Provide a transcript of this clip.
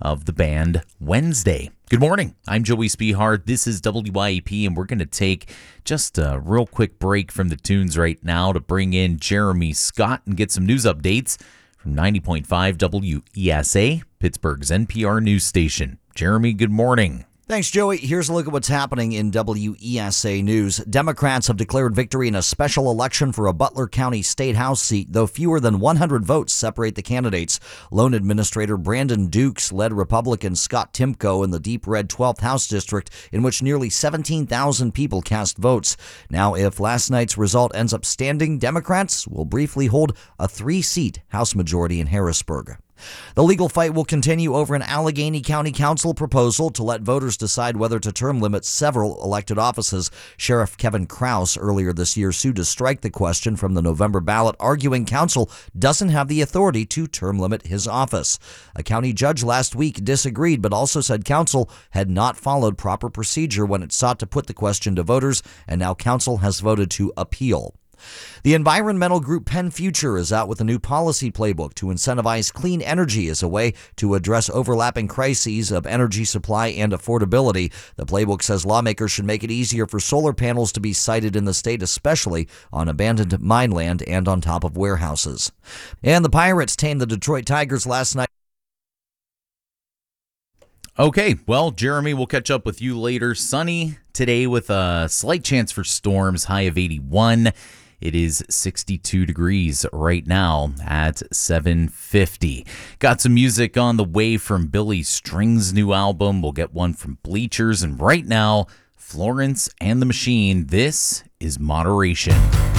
of the band Wednesday. Good morning. I'm Joey Spehar. This is WYAP, and we're going to take just a real quick break from the tunes right now to bring in Jeremy Scott and get some news updates from 90.5 WESA, Pittsburgh's NPR news station. Jeremy, good morning. Thanks, Joey. Here's a look at what's happening in WESA News. Democrats have declared victory in a special election for a Butler County State House seat, though fewer than 100 votes separate the candidates. Lone Administrator Brandon Dukes led Republican Scott Timko in the deep red 12th House District, in which nearly 17,000 people cast votes. Now, if last night's result ends up standing, Democrats will briefly hold a 3-seat House majority in Harrisburg. The legal fight will continue over an Allegheny County Council proposal to let voters decide whether to term limit several elected offices. Sheriff Kevin Krause earlier this year sued to strike the question from the November ballot, arguing council doesn't have the authority to term limit his office. A county judge last week disagreed, but also said council had not followed proper procedure when it sought to put the question to voters, and now council has voted to appeal. The environmental group Penn Future is out with a new policy playbook to incentivize clean energy as a way to address overlapping crises of energy supply and affordability. The playbook says lawmakers should make it easier for solar panels to be sited in the state, especially on abandoned mine land and on top of warehouses. And the Pirates tamed the Detroit Tigers last night. Okay, well, Jeremy, we'll catch up with you later. Sunny today with a slight chance for storms, high of 81. It is 62 degrees right now at 7:50. Got some music on the way from Billy String's new album. We'll get one from Bleachers. And right now, Florence and the Machine. This is Moderation.